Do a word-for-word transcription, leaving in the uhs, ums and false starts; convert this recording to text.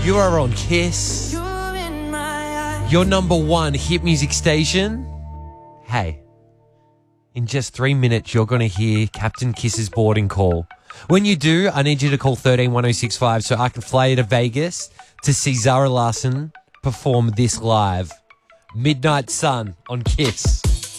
You are on Kiss. Your number one hit music station. Hey, in just three minutes, you're going to hear Captain Kiss's boarding call. When you do, I need you to call one three one oh six five so I can fly you to Vegas to see Zara Larsson perform this live. Midnight Sun on Kiss.